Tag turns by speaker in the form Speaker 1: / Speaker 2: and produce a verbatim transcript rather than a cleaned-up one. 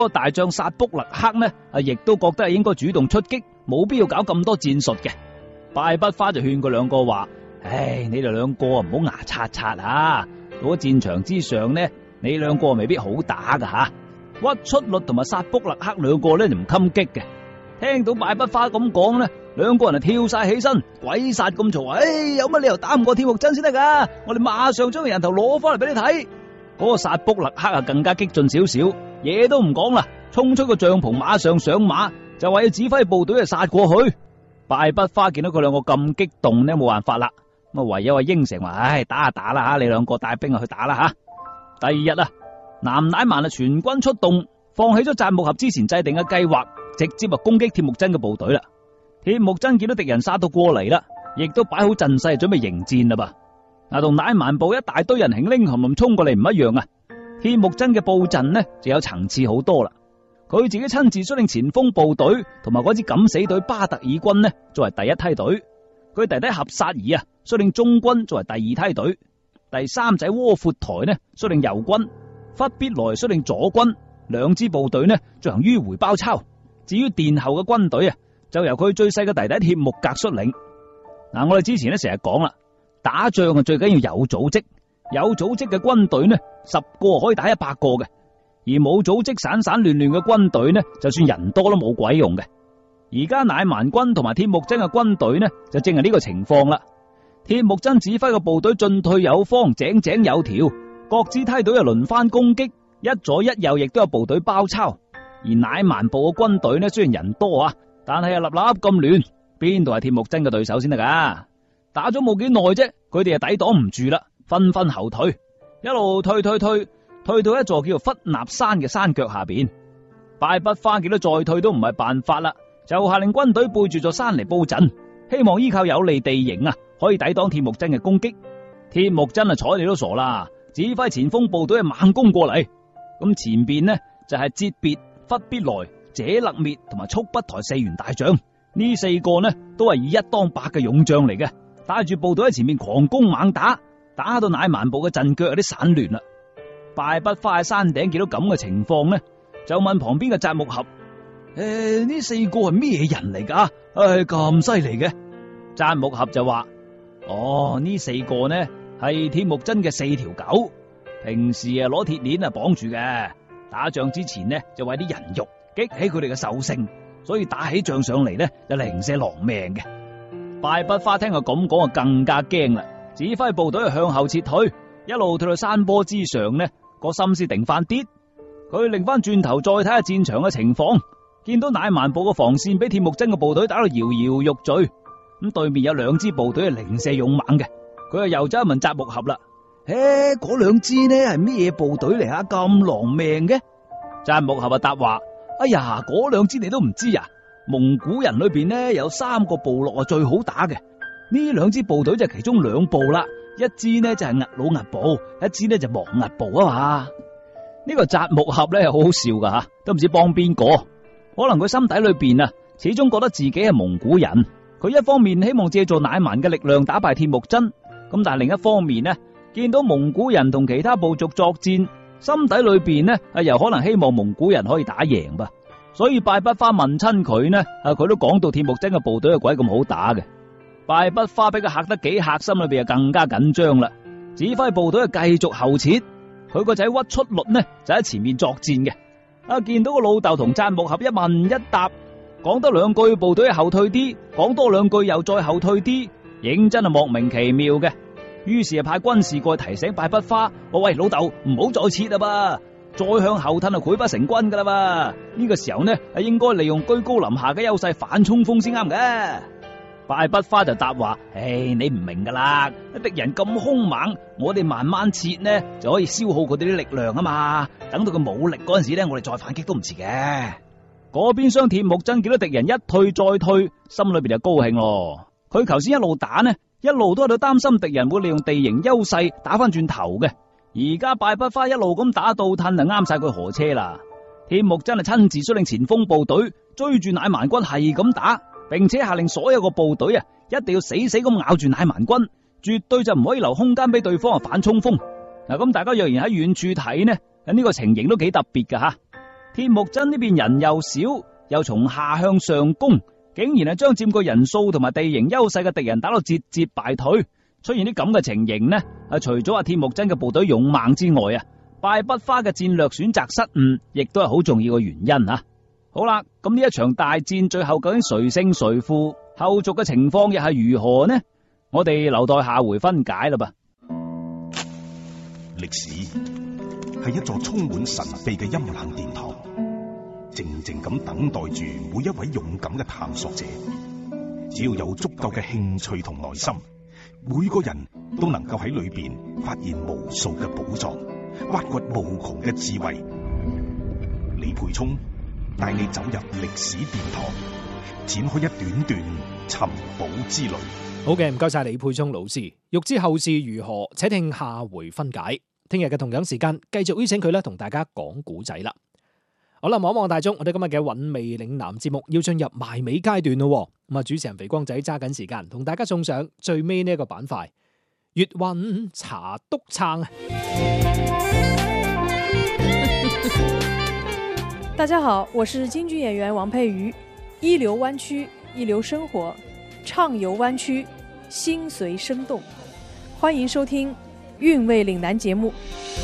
Speaker 1: 個大將薩卜勒克呢，啊，亦都覺得係應該主動出擊，冇必要搞咁多戰術嘅。敗筆花就勸佢兩個話：唉，你哋兩個唔好牙擦擦啊！到咗戰場之上呢，你兩個未必好打噶吓。屈出律同埋薩卜勒克兩個咧就唔襟激嘅。聽到敗筆花咁講呢，兩個人就跳晒起身，鬼殺咁嘈。唉，有乜理由打唔過鐵木真先得噶？我哋馬上將個人頭攞翻嚟俾你睇。嗰個薩卜勒克啊，更加激進少少，嘢都唔講啦，衝出個帳篷，馬上上馬，就話要指揮部隊啊殺過去。敗筆花見到佢兩個咁激動呢，冇辦法啦，咁啊唯有話應承話：唉，打下打啦吓，你兩個帶兵啊去打啦吓。第二日啊，南乃曼啊全軍出動，放棄咗贊木合之前制定嘅計劃，直接啊攻擊鐵木真嘅部隊啦。鐵木真見到敵人殺到過嚟啦，亦都擺好陣勢準備迎戰啦噃。嗱，同乃曼部一大堆人輕拎含含衝過嚟唔一樣啊！鐵木真嘅布陣呢就有層次好多啦。佢自己親自率領前鋒部隊同埋嗰支敢死隊巴特爾軍呢作為第一梯隊，佢弟弟合薩爾啊率領中軍作為第二梯隊，第三仔窩闊台呢率領右軍，忽必來率領左軍，兩支部隊呢進行迂回包抄。至於殿後嘅軍隊啊，就由佢最細嘅弟弟鐵木格率領。嗱，我哋之前咧成日講啦。打仗啊，最緊要有組織，有組織嘅軍隊呢，十個可以打一百個嘅；而冇組織、散散亂亂嘅軍隊呢，就算人多都冇鬼用嘅。而家乃蠻軍同埋鐵木真嘅軍隊呢，就正係呢個情況啦。鐵木真指揮嘅部隊進退有方，井井有條，各支梯隊又輪番攻擊，一左一右亦都有部隊包抄。而乃蠻部嘅軍隊呢，雖然人多啊，但係啊立立咁亂，邊度係鐵木真嘅對手先得噶？打咗冇幾耐啫，佢哋啊抵擋唔住啦，紛紛後退，一路退退退，退到一座叫做忽納山嘅山腳下邊。敗筆花見到再退都唔係辦法啦，就下令軍隊背住座山嚟布陣，希望依靠有利地形啊，可以抵擋鐵木真嘅攻擊。鐵木真啊睬你都傻啦，指揮前鋒部隊啊猛攻過嚟。咁前邊呢就係哲別、忽必來、謝勒滅同埋速不台四員大將，呢四個呢都係以一當百嘅勇將嚟嘅。帶住部隊喺前面狂攻猛打，打到乃蠻部嘅陣腳有啲散亂啦。敗筆花喺山頂見到咁嘅情況呢，就問旁邊嘅贊木合：誒，呢四個係咩人嚟噶？唉，咁犀利嘅。贊木合就話：哦，呢四個呢係鐵木真嘅四條狗，平時啊攞鐵鏈啊綁住嘅，打仗之前呢就為啲人肉激起佢哋嘅獸性，所以打起仗上嚟呢就零舍狼命嘅。敗筆花聽佢咁講啊，更加驚啦！指揮部隊向後撤退，一路退到山坡之上呢，個心思定翻啲。佢擰翻轉頭再睇下戰場嘅情況，見到乃蠻部嘅防線俾鐵木真嘅部隊打到搖搖欲墜，咁對面有兩支部隊係零舍勇猛嘅。佢又走去問贊木合啦：誒，嗰兩支呢係咩部隊嚟啊？咁狼命嘅？贊木合啊答話：哎呀，嗰兩支你都唔知啊！蒙古人裏邊呢有三個部落啊最好打嘅，呢兩支部隊就係其中兩部啦，一支呢就係額魯額部，一支呢就亡額部啊嘛。呢個贊木合咧係好好笑噶吓，都唔知幫邊個。可能佢心底裏邊啊，始終覺得自己係蒙古人，佢一方面希望借助乃蠻嘅力量打敗鐵木真，咁但係另一方面呢，見到蒙古人同其他部族作戰，心底裏邊呢啊又可能希望蒙古人可以打贏吧。所以敗筆花問親佢呢，啊佢都講到鐵木真嘅部隊係鬼咁好打嘅。敗筆花俾佢嚇得幾嚇，心裏邊就更加緊張啦。指揮部隊係繼續後撤，佢個仔屈出律呢就喺前面作戰嘅。啊見到個老豆同贊木合一問一答，講得兩句部隊後退啲，講多兩句又再後退啲，認真係莫名其妙嘅。於是啊派軍士過去提醒敗筆花：我喂老豆唔好再撤啦噃。再向後褪啊，潰不成軍噶啦嘛！呢個時候呢，係應該利用居高臨下嘅優勢反衝鋒先啱嘅。敗筆花就答話：唉，你唔明噶啦，敵人咁兇猛，我哋慢慢撤呢，就可以消耗佢哋啲力量啊嘛。等到佢冇力嗰陣時呢，我哋再反擊都唔遲嘅。嗰邊廂鐵木真見到敵人一退再退，心裏邊就高興咯。佢頭先一路打呢，一路都喺度擔心敵人會利用地形優勢打翻轉頭嘅。而家敗筆花一路咁打倒褪就啱晒佢河車啦。鐵木真係親自率領前鋒部隊追住乃蠻軍係咁打，並且下令所有個部隊啊一定要死死咁咬住乃蠻軍，絕對就唔可以留空間俾對方啊反衝鋒。嗱，咁大家若然喺遠處睇呢，呢、這個情形都幾特別噶吓。 鐵木真呢邊人又少，又從下向上攻，竟然係將佔據人數同埋地形優勢嘅敵人打到節節敗退。出現啲咁嘅情形呢，係除咗阿鐵木真嘅部隊勇猛之外啊，敗筆花嘅戰略選擇失誤，亦都係好重要嘅原因啊。好啦，咁呢一場大戰最後究竟誰勝誰負，後續嘅情況又係如何呢？我哋留待下回分解啦噃。
Speaker 2: 歷史係一座充滿神秘嘅陰冷殿堂，靜靜咁等待住每一位勇敢嘅探索者。只要有足夠嘅興趣同耐心，每個人都能夠喺裏邊發現無數嘅寶藏，挖掘無窮嘅智慧。李沛聰帶你走入歷史殿堂，展開一段段尋寶之旅。
Speaker 3: 好嘅，唔該晒李沛聰老師。欲知後事如何，且聽下回分解。聽日嘅同樣時間，繼續邀請佢咧，同大家講古仔啦。好啦，望一望大鐘，我哋今日嘅韻味嶺南節目要進入埋尾階段咯。咁啊，主持人肥光仔揸緊時間，同大家送上最尾呢一個板塊——粵韻茶篤撐。
Speaker 4: 大家好，我是京劇演員王佩瑜。一流灣區，一流生活，暢遊灣區，心隨生動。歡迎收聽韻味嶺南節目。